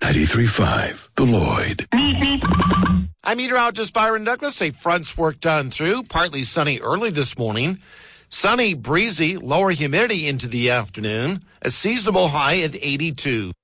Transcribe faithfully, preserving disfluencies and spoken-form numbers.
ninety-three point five, The Lloyd. I'm meteorologist Byron Douglas. A front's work done through. Partly sunny early this morning. Sunny, breezy, lower humidity into the afternoon. A seasonable high at eighty-two.